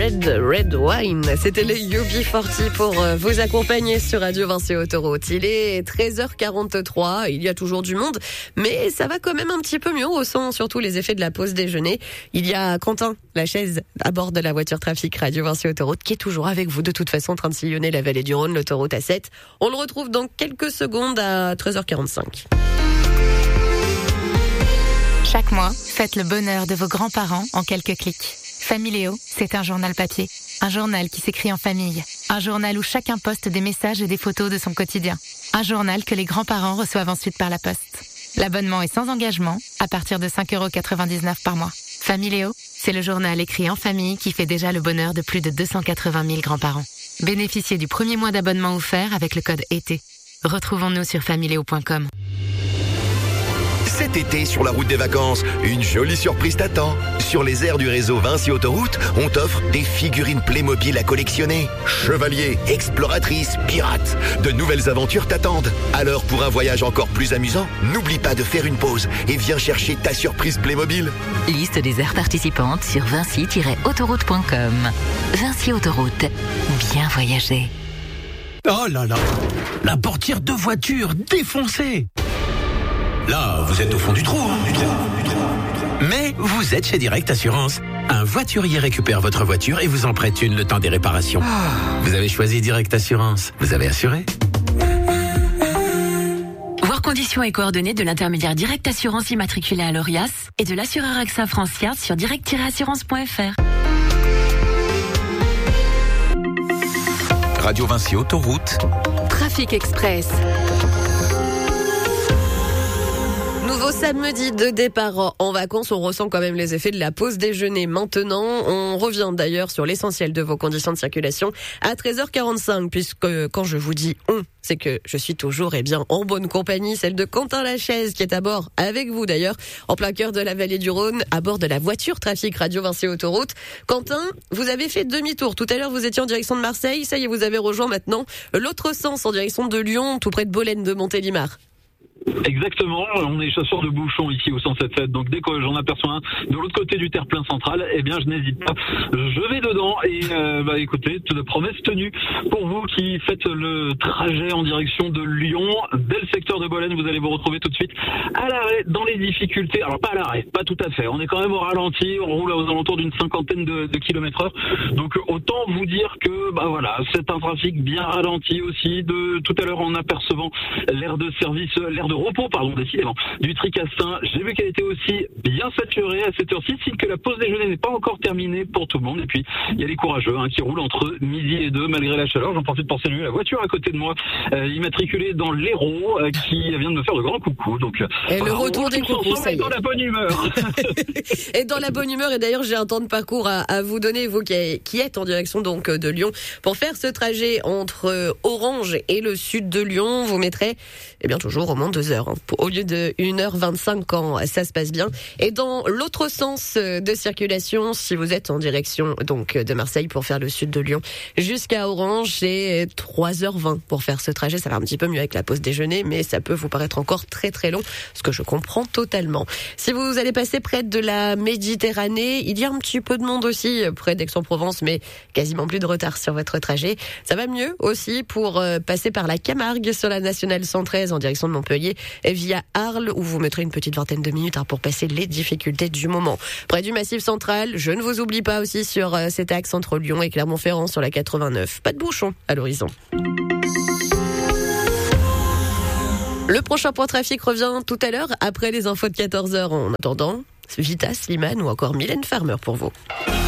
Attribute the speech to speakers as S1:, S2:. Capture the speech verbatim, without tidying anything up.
S1: Red, Red Wine. C'était le U B quarante pour vous accompagner sur Radio Vinci Autoroute. Il est treize heures quarante-trois. Il y a toujours du monde, mais ça va quand même un petit peu mieux. On ressent surtout les effets de la pause déjeuner. Il y a Quentin Lachaise à bord de la voiture trafic Radio Vinci Autoroute qui est toujours avec vous de toute façon en train de sillonner la vallée du Rhône, l'autoroute A sept. On le retrouve dans quelques secondes à treize heures quarante-cinq.
S2: Chaque mois, faites le bonheur de vos grands-parents en quelques clics. Familéo, c'est un journal papier. Un journal qui s'écrit en famille. Un journal où chacun poste des messages et des photos de son quotidien. Un journal que les grands-parents reçoivent ensuite par la poste. L'abonnement est sans engagement, à partir de cinq euros quatre-vingt-dix-neuf par mois. Familéo, c'est le journal écrit en famille qui fait déjà le bonheur de plus de deux cent quatre-vingt mille grands-parents. Bénéficiez du premier mois d'abonnement offert avec le code été. Retrouvons-nous sur familéo point com.
S3: Cet été, sur la route des vacances, une jolie surprise t'attend. Sur les aires du réseau Vinci Autoroute, on t'offre des figurines Playmobil à collectionner. Chevaliers, exploratrices, pirates, de nouvelles aventures t'attendent. Alors, pour un voyage encore plus amusant, n'oublie pas de faire une pause et viens chercher ta surprise Playmobil.
S4: Liste des aires participantes sur vinci tiret autoroute point com. Vinci Autoroute, bien voyager.
S5: Oh là là, la portière de voiture défoncée. Là, vous êtes au fond du trou, hein, du trou, du trou. Mais vous êtes chez Direct Assurance. Un voiturier récupère votre voiture et vous en prête une le temps des réparations. Oh. Vous avez choisi Direct Assurance. Vous avez assuré.
S6: Voir conditions et coordonnées de l'intermédiaire Direct Assurance immatriculé à l'Orias et de l'assureur AXA France Yard sur direct tiret assurance point f r.
S3: Radio Vinci Autoroute.
S1: Trafic Express. Nouveau samedi de départ en vacances, on ressent quand même les effets de la pause déjeuner maintenant. On revient d'ailleurs sur l'essentiel de vos conditions de circulation à treize heures quarante-cinq, puisque quand je vous dis on, c'est que je suis toujours eh bien en bonne compagnie, celle de Quentin Lachaise qui est à bord avec vous d'ailleurs, en plein cœur de la vallée du Rhône, à bord de la voiture trafic Radio Vinci Autoroute. Quentin, vous avez fait demi-tour. Tout à l'heure, vous étiez en direction de Marseille. Ça y est, vous avez rejoint maintenant l'autre sens en direction de Lyon, tout près de Bolène de Montélimar.
S7: Exactement, on est chasseurs de bouchons ici au cent soixante-dix-sept, donc dès que j'en aperçois un de l'autre côté du terre-plein central, eh bien je n'hésite pas, je vais dedans et euh, bah écoutez, toute promesse tenue pour vous qui faites le trajet en direction de Lyon, dès le secteur de Bolène, vous allez vous retrouver tout de suite à l'arrêt, dans les difficultés, alors pas à l'arrêt, pas tout à fait, on est quand même au ralenti, on roule aux alentours d'une cinquantaine de, de kilomètres heure, donc autant vous dire que bah voilà, c'est un trafic bien ralenti aussi, de tout à l'heure en apercevant l'aire de service, l'aire de repos, pardon, décidément, du Tricastin. J'ai vu qu'elle était aussi bien saturée à cette heure-ci, si que la pause déjeuner n'est pas encore terminée pour tout le monde. Et puis, il y a les courageux hein, qui roulent entre midi et deux, malgré la chaleur. J'en profite pour saluer la voiture à côté de moi, euh, immatriculée dans l'Hérault, euh, qui vient de me faire de grands coucous. Donc,
S1: et le retour des coucous, ça y est.
S7: Dans la bonne humeur.
S1: Et dans la bonne humeur. Et d'ailleurs, j'ai un temps de parcours à, à vous donner, vous qui, qui êtes en direction donc de Lyon, pour faire ce trajet entre Orange et le sud de Lyon. Vous mettrez, eh bien, toujours au moins deux heures, hein, au lieu de une heure vingt-cinq quand ça se passe bien. Et dans l'autre sens de circulation, si vous êtes en direction donc de Marseille pour faire le sud de Lyon jusqu'à Orange, c'est trois heures vingt pour faire ce trajet. Ça va un petit peu mieux avec la pause déjeuner, mais ça peut vous paraître encore très très long, ce que je comprends totalement. Si vous allez passer près de la Méditerranée, il y a un petit peu de monde aussi près d'Aix-en-Provence, mais quasiment plus de retard sur votre trajet. Ça va mieux aussi pour passer par la Camargue sur la nationale cent treize en direction de Montpellier et via Arles, où vous mettrez une petite vingtaine de minutes hein, pour passer les difficultés du moment. Près du Massif central, je ne vous oublie pas aussi sur euh, cet axe entre Lyon et Clermont-Ferrand sur la quatre-vingt-neuf. Pas de bouchon à l'horizon. Le prochain point trafic revient tout à l'heure, après les infos de quatorze heures. En attendant, Vita, Slimane ou encore Mylène Farmer pour vous.